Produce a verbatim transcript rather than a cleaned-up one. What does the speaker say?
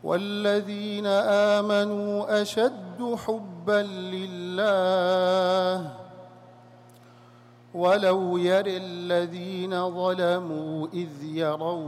والذين آمنوا أشد حبا لله ولو يرى الذين ظلموا إذ يرون